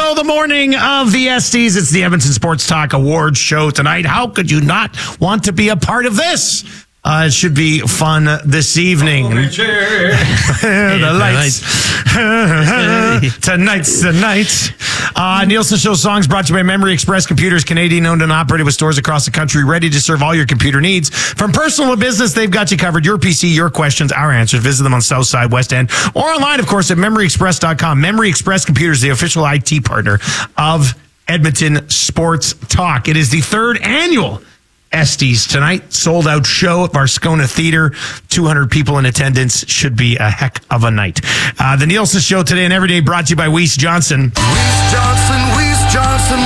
So the morning of the Estes, it's the Edmonton Sports Talk Awards show tonight. How could you not want to be a part of this? It should be fun this evening. The lights. Tonight's the night. Nielsen Show songs brought to you by Memory Express Computers, Canadian owned and operated with stores across the country, ready to serve all your computer needs. From personal to business, they've got you covered. Your PC, your questions, our answers. Visit them on Southside, West End, or online, of course, at MemoryExpress.com. Memory Express Computers, the official IT partner of Edmonton Sports Talk. It is the third annual Estes tonight. Sold out show at Varscona Theater. 200 people in attendance. Should be a heck of a night. The Nielsen Show today and every day brought to you by Weiss Johnson. Weiss Johnson,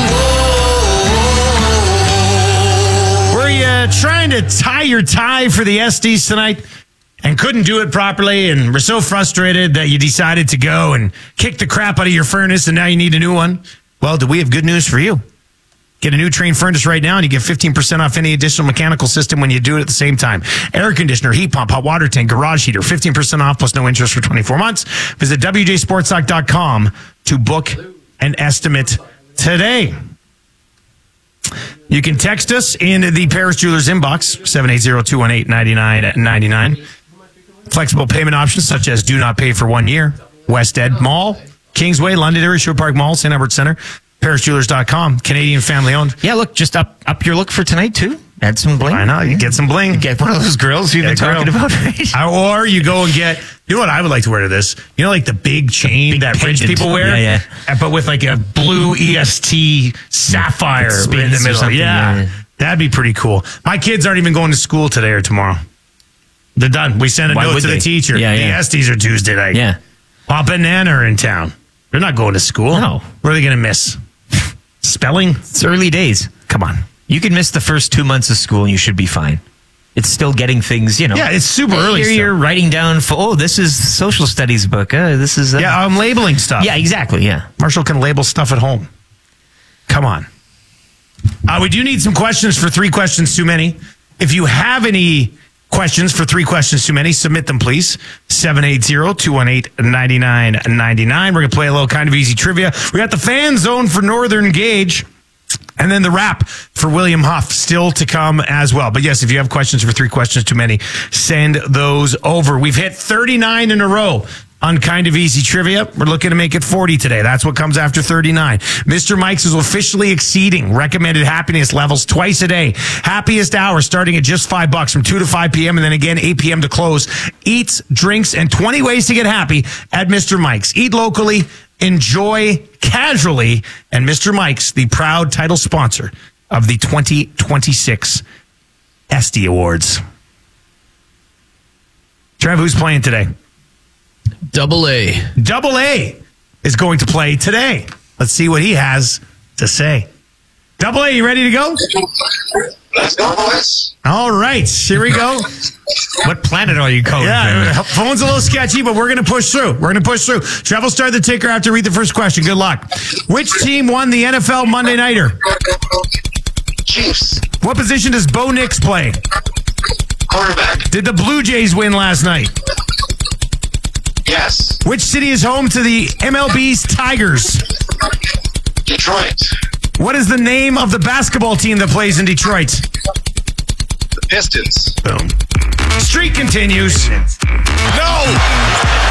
whoa. Were you trying to tie your tie for the Estes tonight and couldn't do it properly and were so frustrated that you decided to go and kick the crap out of your furnace and now you need a new one? Well, do we have good news for you? Get a new Trane furnace right now and you get 15% off any additional mechanical system when you do it at the same time. Air conditioner, heat pump, hot water tank, garage heater, 15% off plus no interest for 24 months. Visit WJSportsTalk.com to book an estimate today. You can text us in the Paris Jewelers inbox, 780-218-9999. Flexible payment options such as do not pay for 1 year. West Ed Mall, Kingsway, Londonderry, Sherwood Park Mall, St. Albert Center. ParisJewelers.com, Canadian family owned. Yeah, look, just up your look for tonight, too. Add some bling. I know, you get some bling. Get one of those grills you've been talking about, right? Or you go and get, you know what I would like to wear to this? You know, like the big chain that rich people wear? Yeah. But with like a blue EST sapphire in the middle. Yeah, that'd be pretty cool. My kids aren't even going to school today or tomorrow. They're done. We sent a note to the teacher. The Estes are Tuesday night. Yeah. Papa and Nana are in town. They're not going to school. No. What are they going to miss? Spelling? It's early days. Come on. You can miss the first 2 months of school and you should be fine. It's still getting things, you know. Yeah, it's super early still. You're writing down, this is social studies book. This is... Yeah, I'm labeling stuff. Yeah, exactly, yeah. Marshall can label stuff at home. Come on. We do need some questions for 3 questions too many. If you have any questions for 3 questions too many, submit them, please. 780-218-9999. We're going to play a little kind of easy trivia. We got the fan zone for Northern Gauge. And then the rap for William Huff still to come as well. But yes, if you have questions for 3 questions too many, send those over. We've hit 39 in a row on Kind of Easy Trivia. We're looking to make it 40 today. That's what comes after 39. Mr. Mike's is officially exceeding recommended happiness levels twice a day. Happiest hour starting at just $5 from 2 to 5 p.m. and then again 8 p.m. to close. Eats, drinks, and 20 ways to get happy at Mr. Mike's. Eat locally, enjoy casually, and Mr. Mike's, the proud title sponsor of the 2026 Estes Awards. Trev, who's playing today? Double A. Double A is going to play today. Let's see what he has to say. Double A, you ready to go? Let's go, boys. All right, here we go. What planet are you calling? Yeah, phone's a little sketchy, but we're going to push through. Trev will start the ticker after read the first question. Good luck. Which team won the NFL Monday Nighter? Chiefs. What position does Bo Nix play? Quarterback. Did the Blue Jays win last night? Yes. Which city is home to the MLB's Tigers? Detroit. What is the name of the basketball team that plays in Detroit? The Pistons. Boom. Streak continues. No!